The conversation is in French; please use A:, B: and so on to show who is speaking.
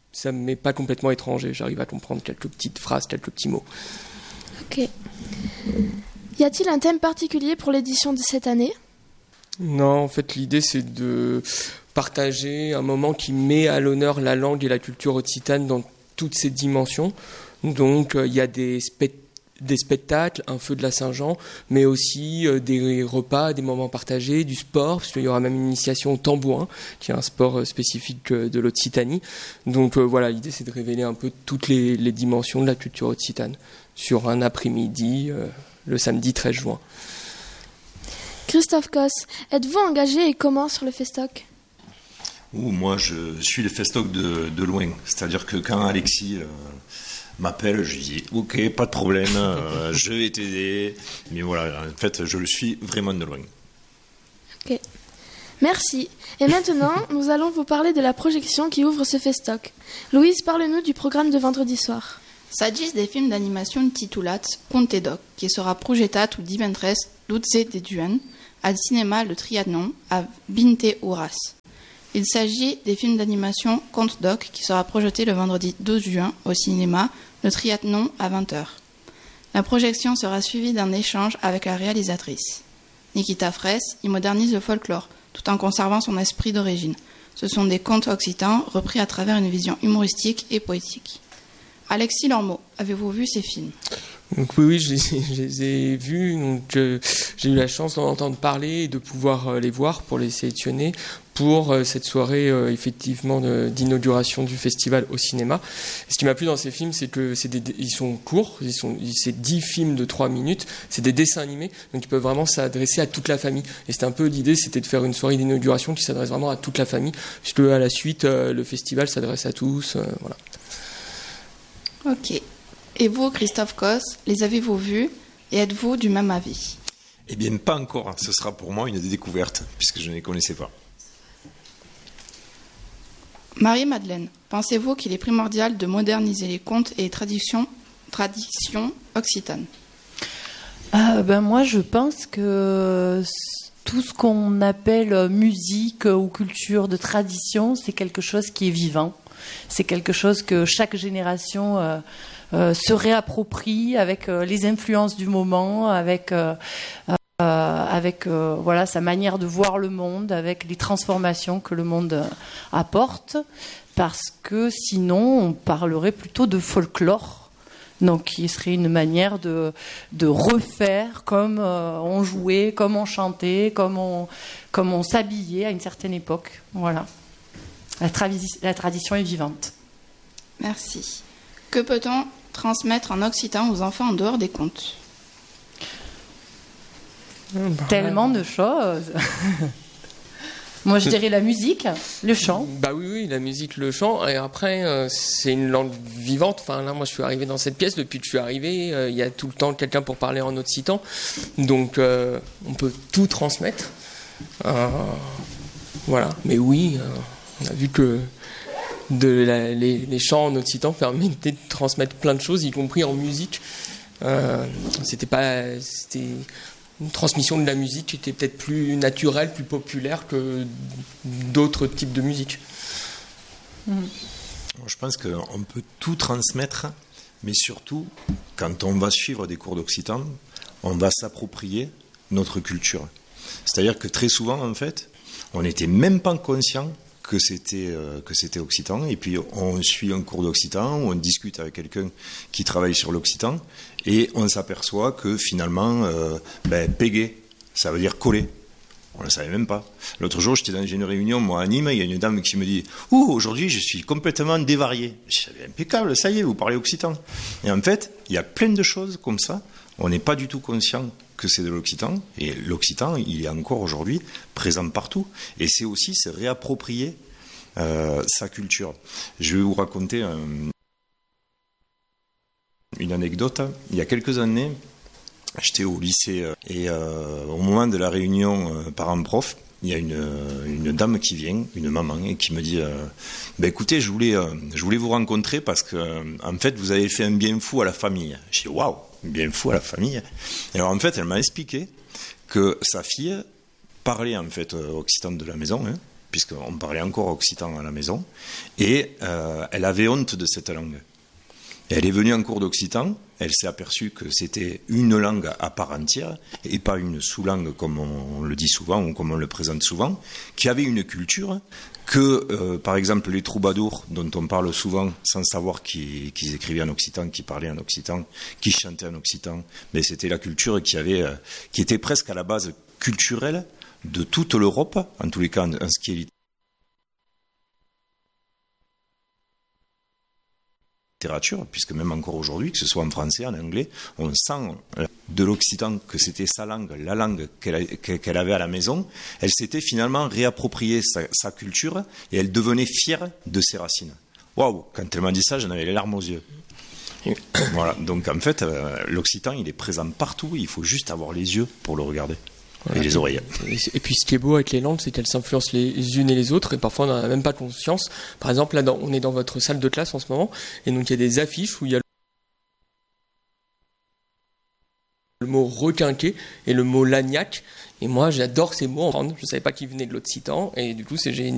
A: ça m'est pas complètement étranger. J'arrive à comprendre quelques petites phrases, quelques petits mots.
B: Ok. Y a-t-il un thème particulier pour l'édition de cette année ?
A: Non, en fait, l'idée, c'est de partager un moment qui met à l'honneur la langue et la culture occitane dans toutes ses dimensions. Donc, il y a des spectacles, un feu de la Saint-Jean, mais aussi des repas, des moments partagés, du sport, parce qu'il y aura même une initiation au tambourin, qui est un sport spécifique de l'Occitanie. Donc voilà, l'idée c'est de révéler un peu toutes les dimensions de la culture occitane sur un après-midi, le samedi 13 juin.
B: Christophe Cos, êtes-vous engagé et comment sur le Festoc ?
C: Moi, je suis le Festoc de loin. C'est-à-dire que quand Alexis m'appelle, je lui dis « Ok, pas de problème, je vais t'aider. » Mais voilà, en fait, je le suis vraiment de loin.
B: Ok. Merci. Et maintenant, nous allons vous parler de la projection qui ouvre ce Festoc. Louise, parle-nous du programme de vendredi soir.
D: S'agit des films d'animation titulat Conte Doc, qui sera projetat il divendres 12 de juin al cinéma Le Trianon à 20 horas. Il s'agit des films d'animation Conte Doc qui sera projeté le vendredi 12 juin au cinéma Le Trianon à 20h. La projection sera suivie d'un échange avec la réalisatrice. Nikita Fraisse y modernise le folklore tout en conservant son esprit d'origine. Ce sont des contes occitans repris à travers une vision humoristique et poétique. Alexis Lormeau, avez-vous vu ces films ?
A: Donc oui, je les ai vus. Donc, j'ai eu la chance d'en entendre parler et de pouvoir les voir pour les sélectionner pour cette soirée effectivement d'inauguration du festival au cinéma. Et ce qui m'a plu dans ces films, c'est que ils sont courts, c'est 10 films de 3 minutes, c'est des dessins animés, donc ils peuvent vraiment s'adresser à toute la famille. Et c'était un peu l'idée, c'était de faire une soirée d'inauguration qui s'adresse vraiment à toute la famille, puisque à la suite, le festival s'adresse à tous. Voilà.
D: Ok. Et vous, Christophe Cos, les avez-vous vus et êtes-vous du même avis ?
C: Eh bien, pas encore. Ce sera pour moi une découverte, puisque je ne les connaissais pas.
D: Marie-Madeleine, pensez-vous qu'il est primordial de moderniser les contes et les traditions occitanes ?
E: Moi, je pense que tout ce qu'on appelle musique ou culture de tradition, c'est quelque chose qui est vivant. C'est quelque chose que chaque génération se réapproprie avec les influences du moment, avec voilà, sa manière de voir le monde, avec les transformations que le monde apporte, parce que sinon on parlerait plutôt de folklore, donc qui serait une manière de refaire comme on jouait, comme on chantait, comme on s'habillait à une certaine époque. Voilà. La tradition est vivante.
D: Merci. Que peut-on transmettre en occitan aux enfants en dehors des contes ?
E: Tellement de choses. Moi, je dirais la musique, le chant.
A: Bah oui, la musique, le chant. Et après, c'est une langue vivante. Enfin, là, moi, je suis arrivé dans cette pièce. Depuis que je suis arrivé, il y a tout le temps quelqu'un pour parler en occitan. Donc, on peut tout transmettre. Voilà. Mais oui, on a vu que les chants en occitan permettaient de transmettre plein de choses, y compris en musique. C'était une transmission de la musique qui était peut-être plus naturelle, plus populaire que d'autres types de musique.
C: Je pense qu'on peut tout transmettre, mais surtout, quand on va suivre des cours d'occitan, on va s'approprier notre culture. C'est-à-dire que très souvent, en fait, on n'était même pas conscient que c'était occitan, et puis on suit un cours d'occitan, on discute avec quelqu'un qui travaille sur l'occitan, et on s'aperçoit que finalement, péguer, ça veut dire coller. On ne le savait même pas. L'autre jour, j'étais dans une réunion, moi à Nîmes, il y a une dame qui me dit « Ouh, aujourd'hui, je suis complètement dévarié. » Je dis « Impeccable, ça y est, vous parlez occitan. » Et en fait, il y a plein de choses comme ça, on n'est pas du tout conscient que c'est de l'occitan, et l'occitan, il est encore aujourd'hui présent partout. Et c'est aussi se réapproprier sa culture. Je vais vous raconter une anecdote. Il y a quelques années, j'étais au lycée et au moment de la réunion parents-prof, il y a une dame qui vient, une maman, et qui me dit écoutez, je voulais vous rencontrer parce que en fait vous avez fait un bien fou à la famille. J'ai dit waouh, bien fou à la famille. Et alors en fait elle m'a expliqué que sa fille parlait en fait occitan de la maison, puisqu'on parlait encore occitan à la maison, et elle avait honte de cette langue. Et elle est venue en cours d'occitan, elle s'est aperçue que c'était une langue à part entière, et pas une sous-langue comme on le dit souvent, ou comme on le présente souvent, qui avait une culture que, par exemple, les troubadours, dont on parle souvent sans savoir qu'ils écrivaient en occitan, qu'ils parlaient en occitan, qu'ils chantaient en occitan, mais c'était la culture qui était presque à la base culturelle de toute l'Europe, en tous les cas en ce qui est littérature, puisque même encore aujourd'hui, que ce soit en français, en anglais, on sent de l'occitan que c'était sa langue, la langue qu'elle avait à la maison. Elle s'était finalement réappropriée sa culture et elle devenait fière de ses racines. Waouh, quand elle m'a dit ça, j'en avais les larmes aux yeux. Voilà, donc en fait, l'occitan, il est présent partout, il faut juste avoir les yeux pour le regarder. Voilà. Et les oreilles.
A: Et puis ce qui est beau avec les langues, c'est qu'elles s'influencent les unes et les autres, et parfois on n'en a même pas conscience. Par exemple, là, on est dans votre salle de classe en ce moment, et donc il y a des affiches où il y a le mot requinqué et le mot lagnac. Et moi, j'adore ces mots. Je ne savais pas qu'ils venaient de l'occitan, et du coup, c'est génial.